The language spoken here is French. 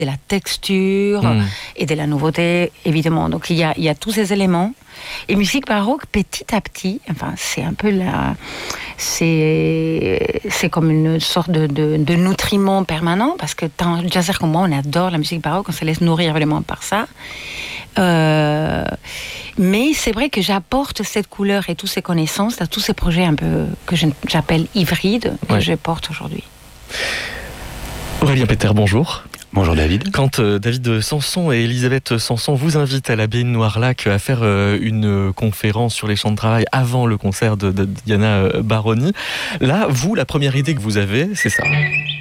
de la texture et de la nouveauté, évidemment. Donc il y a tous ces éléments. Et musique baroque, petit à petit, enfin, c'est un peu c'est comme une sorte de nutriment permanent, parce que tant jazzer comme moi, on adore la musique baroque, on se laisse nourrir vraiment par ça. Mais c'est vrai que j'apporte cette couleur et toutes ces connaissances à tous ces projets un peu que j'appelle hybrides, que je porte aujourd'hui. Aurélien Peter, bonjour. Bonjour David. Quand David Sanson et Elisabeth Sanson vous invitent à l'abbaye de Noirlac à faire une conférence sur les chants de travail avant le concert de Diana Baroni, là, vous, la première idée que vous avez, c'est ça.